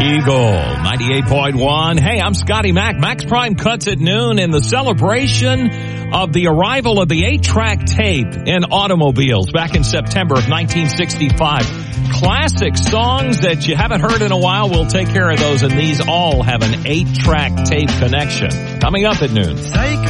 Eagle 98.1. Hey, I'm Scotty Mac. Max Prime Cuts at noon in the celebration of the arrival of the 8-track tape in automobiles back in September of 1965. Classic songs that you haven't heard in a while. We'll take care of those, and these all have an 8-track tape connection. Coming up at noon.